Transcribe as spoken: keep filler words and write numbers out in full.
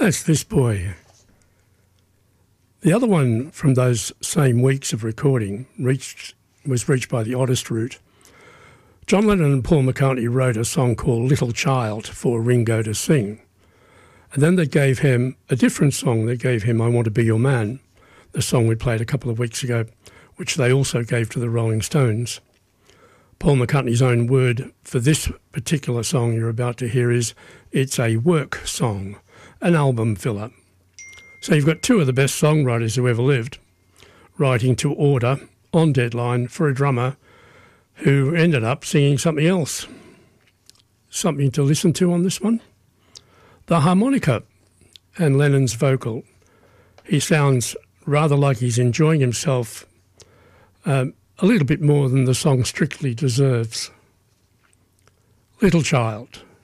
That's This Boy. The other one from those same weeks of recording reached was reached by the oddest route. John Lennon and Paul McCartney wrote a song called Little Child for Ringo to sing. And then they gave him a different song. They gave him I Want to Be Your Man, the song we played a couple of weeks ago, which they also gave to the Rolling Stones. Paul McCartney's own word for this particular song you're about to hear is, it's a work song, an album filler. So you've got two of the best songwriters who ever lived, writing to order, on deadline, for a drummer who ended up singing something else. Something to listen to on this one? The harmonica and Lennon's vocal. He sounds rather like he's enjoying himself um, a little bit more than the song strictly deserves. Little Child.